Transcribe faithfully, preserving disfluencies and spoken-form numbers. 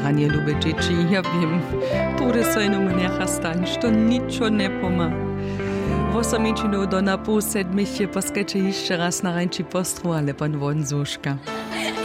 staranie lube dzieci. Ja wiem, tu so ino mnecha staniš, to ničo ne poma. Osamičinu do na pol sedmih je poskače jeszcze raz na ręci postru, ale pan won Zuszka.